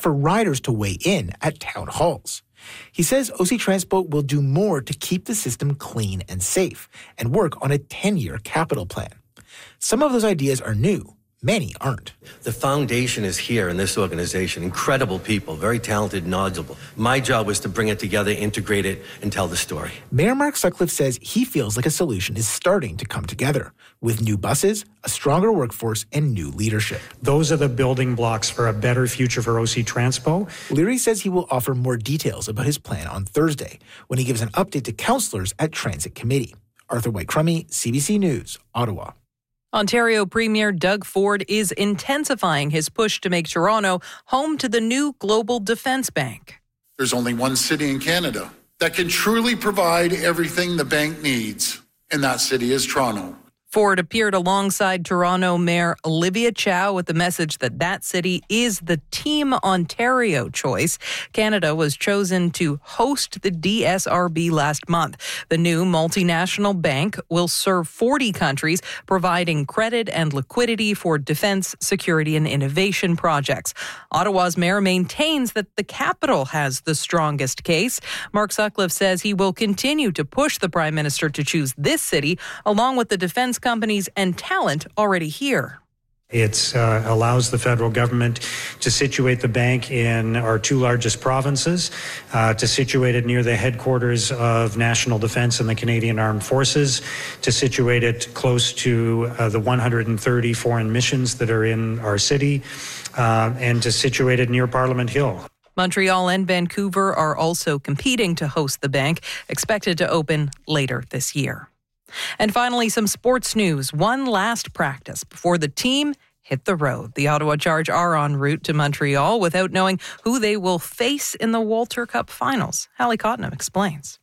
for riders to weigh in at town halls. He says OC Transpo will do more to keep the system clean and safe and work on a 10-year capital plan. Some of those ideas are new. Many aren't. The foundation is here in this organization. Incredible people, very talented, knowledgeable. My job was to bring it together, integrate it, and tell the story. Mayor Mark Sutcliffe says he feels like a solution is starting to come together with new buses, a stronger workforce, and new leadership. Those are the building blocks for a better future for OC Transpo. Leary says he will offer more details about his plan on Thursday when he gives an update to councillors at Transit Committee. Arthur White-Crummey, CBC News, Ottawa. Ontario Premier Doug Ford is intensifying his push to make Toronto home to the new Global Defence Bank. There's only one city in Canada that can truly provide everything the bank needs, and that city is Toronto. Ford appeared alongside Toronto Mayor Olivia Chow with the message that that city is the Team Ontario choice. Canada was chosen to host the DSRB last month. The new multinational bank will serve 40 countries, providing credit and liquidity for defense, security, and innovation projects. Ottawa's mayor maintains that the capital has the strongest case. Mark Sutcliffe says he will continue to push the Prime Minister to choose this city, along with the defense companies and talent already here. It allows the federal government to situate the bank in our two largest provinces, to situate it near the headquarters of national defense and the Canadian Armed Forces, to situate it close to the 130 foreign missions that are in our city, and to situate it near Parliament Hill. Montreal and Vancouver are also competing to host the bank, expected to open later this year. And finally, some sports news. One last practice before the team hit the road. The Ottawa Charge are en route to Montreal without knowing who they will face in the Walter Cup finals. Hallie Cottenham explains.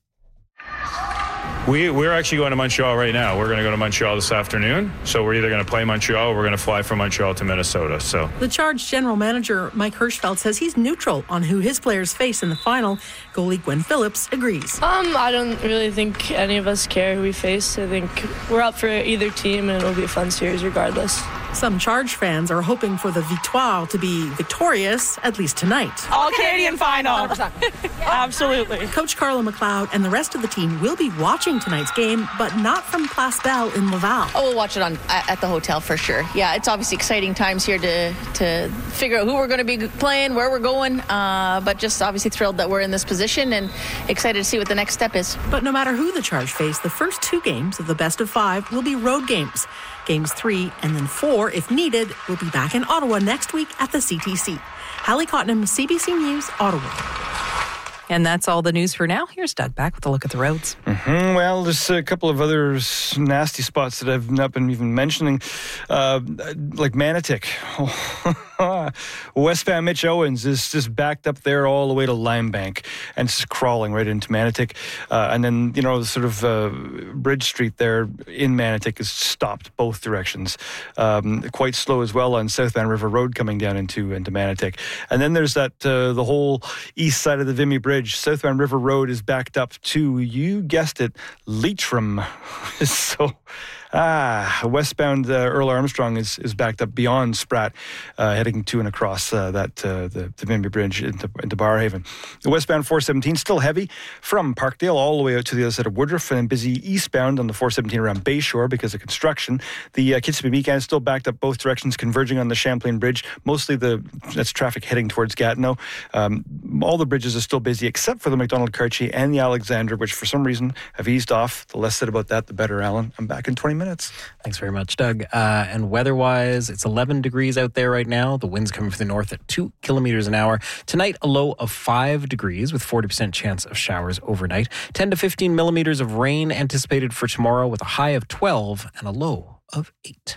We're actually going to Montreal right now. We're going to go to Montreal this afternoon. So we're either going to play Montreal or we're going to fly from Montreal to Minnesota. So the Charge general manager, Mike Hirschfeld, says he's neutral on who his players face in the final. Goalie Gwen Phillips agrees. I don't really think any of us care who we face. I think we're up for either team and it'll be a fun series regardless. Some Charge fans are hoping for the Victoire to be victorious, at least tonight. All Canadian final. Absolutely. Coach Carla McLeod and the rest of the team will be watching tonight's game, but not from Place Belle in Laval. Oh, we'll watch it at the hotel for sure. Yeah, it's obviously exciting times here to figure out who we're going to be playing, where we're going, but just obviously thrilled that we're in this position and excited to see what the next step is. But no matter who the Charge face, the first two games of the best of five will be road games. Games 3 and then 4, if needed, will be back in Ottawa next week at the CTC. Hallie Cottenham, CBC News, Ottawa. And that's all the news for now. Here's Doug back with a look at the roads. Well, there's a couple of other nasty spots that I've not been even mentioning, like Manotick. Westbound Mitch Owens is just backed up there all the way to Limebank and just crawling right into Manotick. And then, sort of Bridge Street there in Manotick is stopped both directions. Quite slow as well on Southbound River Road coming down into Manotick. And then there's that, the whole east side of the Vimy Bridge. Southbound River Road is backed up to, you guessed it, Leitrim. So... westbound Earl Armstrong is backed up beyond Spratt, heading to and across the Vimy Bridge into Barrhaven. The westbound 417 still heavy from Parkdale all the way out to the other side of Woodruff, and busy eastbound on the 417 around Bayshore because of construction. The Kitsimmee is still backed up both directions, converging on the Champlain Bridge. Mostly that's traffic heading towards Gatineau. All the bridges are still busy except for the McDonald-Cartier and the Alexandra, which for some reason have eased off. The less said about that, the better, Alan. I'm back in 20 minutes. Thanks very much, Doug. And weather-wise, it's 11 degrees out there right now. The wind's coming from the north at 2 kilometers an hour. Tonight, a low of 5 degrees with 40% chance of showers overnight. 10 to 15 millimeters of rain anticipated for tomorrow with a high of 12 and a low of 8.